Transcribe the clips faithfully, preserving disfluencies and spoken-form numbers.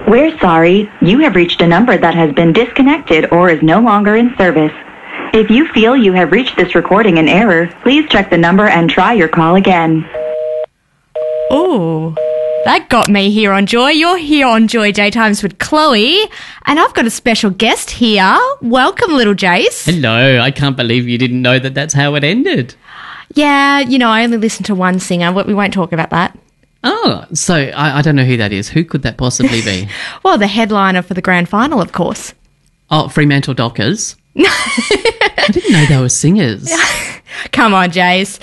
We're sorry. You have reached a number that has been disconnected or is no longer in service. If you feel you have reached this recording in error, please check the number and try your call again. Ooh, that got me here on Joy. You're here on Joy Daytimes with Chloe, and I've got a special guest here. Welcome, little Jace. Hello. I can't believe you didn't know that that's how it ended. Yeah, you know, I only listen to one singer. We won't talk about that. Oh, so I, I don't know who that is. Who could that possibly be? Well, the headliner for the grand final, of course. Oh, Fremantle Dockers. I didn't know they were singers. Come on, Jace.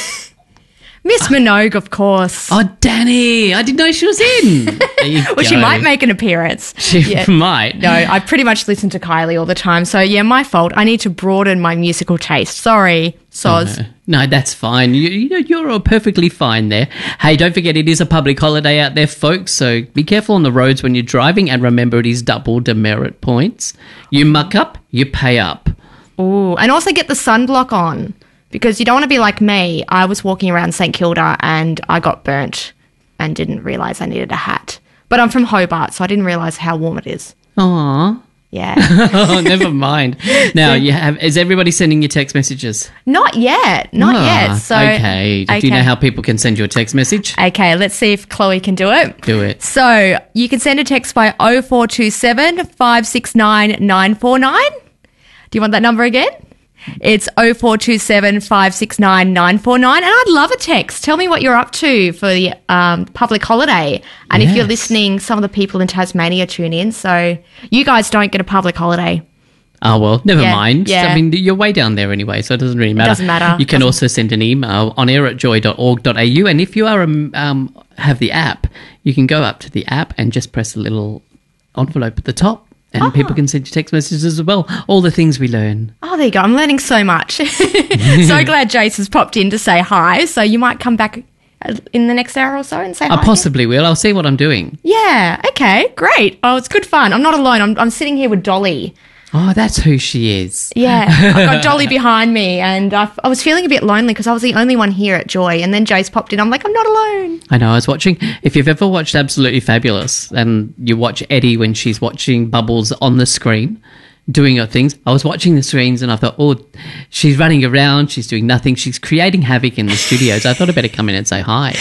Miss Minogue, of course. Oh, Danny. I didn't know she was in. There you Well, go. she might make an appearance. She Yeah. might. No, I pretty much listen to Kylie all the time. So, yeah, my fault. I need to broaden my musical taste. Sorry, Soz. No, no, that's fine. You, you know, you're all perfectly fine there. Hey, don't forget it is a public holiday out there, folks, so be careful on the roads when you're driving, and remember it is double demerit points. You muck up, you pay up. Ooh, and also get the sunblock on, because you don't want to be like me. I was walking around St Kilda and I got burnt and didn't realise I needed a hat. But I'm from Hobart, so I didn't realise how warm it is. Aw. Yeah. Oh, never mind. Now, you have, is everybody sending you text messages? Not yet. Not Ah, yet. So okay. Do you know how people can send you a text message? Okay, let's see if Chloe can do it. Do it. So you can send a text by oh four two seven, five six nine, nine four nine. Do you want that number again? It's oh four two seven, five six nine, nine four nine. And I'd love a text. Tell me what you're up to for the um, public holiday. And if you're Yes. listening, some of the people in Tasmania tune in. So you guys don't get a public holiday. Oh, well, never Yeah, mind. yeah. I mean, you're way down there anyway, so it doesn't really matter. doesn't matter. You can Doesn't- also send an email on air at joy dot org dot a u. And if you are um, um, have the app, you can go up to the app and just press a little envelope at the top. And Oh. people can send you text messages as well. All the things we learn. Oh, there you go. I'm learning so much. So glad Jace has popped in to say hi. So you might come back in the next hour or so and say hi. I possibly will. I'll see what I'm doing. Yeah. Okay. Great. Oh, it's good fun. I'm not alone. I'm, I'm sitting here with Dolly. Oh, that's who she is. Yeah. I've got Dolly behind me, and I, I was feeling a bit lonely because I was the only one here at Joy. And then Jace popped in. I'm like, I'm not alone. I know, I was watching, if you've ever watched Absolutely Fabulous and you watch Eddie when she's watching Bubbles on the screen doing her things, I was watching the screens and I thought, oh, she's running around, she's doing nothing, she's creating havoc in the studios. I thought I'd better come in and say hi.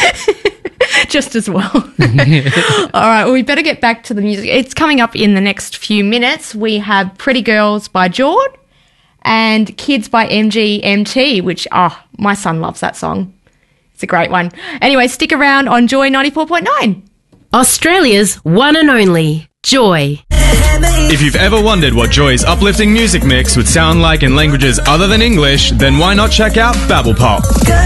Just as well. All right, well, we better get back to the music. It's coming up in the next few minutes. We have Pretty Girls by Jord and Kids by M G M T, which, oh, my son loves that song. It's a great one. Anyway, stick around on Joy ninety-four point nine. Australia's one and only Joy. If you've ever wondered what Joy's uplifting music mix would sound like in languages other than English, then why not check out Babble Pop?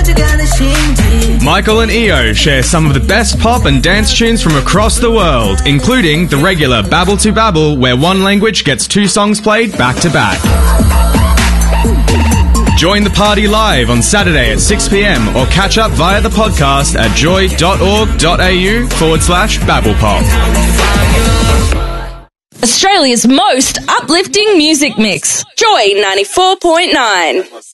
Michael and Eo share some of the best pop and dance tunes from across the world, including the regular Babble to Babble, where one language gets two songs played back to back. Join the party live on Saturday at six p.m. or catch up via the podcast at joy dot org dot a u forward slash babblepop. Australia's most uplifting music mix. Joy ninety-four point nine.